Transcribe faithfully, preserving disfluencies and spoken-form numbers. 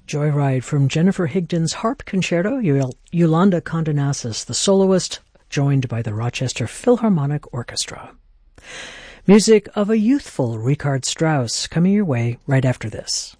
Joyride from Jennifer Higdon's Harp Concerto, Yolanda Condonasis, the soloist, joined by the Rochester Philharmonic Orchestra. Music of a youthful Richard Strauss coming your way right after this.